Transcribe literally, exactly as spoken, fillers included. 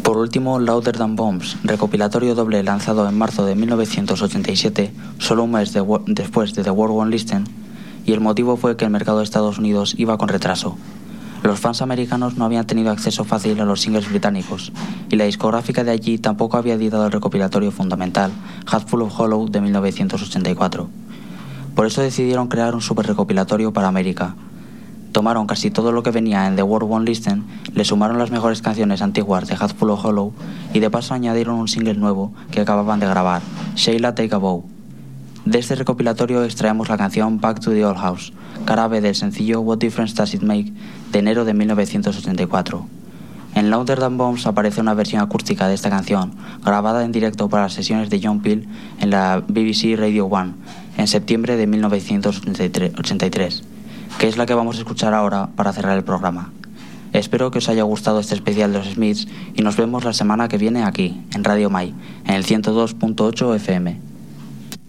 Por último, Louder Than Bombs, recopilatorio doble lanzado en marzo de mil novecientos ochenta y siete, solo un mes de, después de The World Won't Listen, y el motivo fue que el mercado de Estados Unidos iba con retraso. Los fans americanos no habían tenido acceso fácil a los singles británicos, y la discográfica de allí tampoco había editado el recopilatorio fundamental, Hatful of Hollow, de mil novecientos ochenta y cuatro. Por eso decidieron crear un super recopilatorio para América. Tomaron casi todo lo que venía en The World Won't Listen, le sumaron las mejores canciones antiguas de Hatful of Hollow y de paso añadieron un single nuevo que acababan de grabar, Sheila Take a Bow. De este recopilatorio extraemos la canción Back to the Old House, cara B del sencillo What Difference Does It Make de enero de mil novecientos ochenta y cuatro. En Louder Than Bombs aparece una versión acústica de esta canción, grabada en directo para las sesiones de John Peel en la B B C Radio One en septiembre de mil novecientos ochenta y tres, que es la que vamos a escuchar ahora para cerrar el programa. Espero que os haya gustado este especial de los Smiths y nos vemos la semana que viene aquí, en Radio Mai, en el ciento dos punto ocho F M.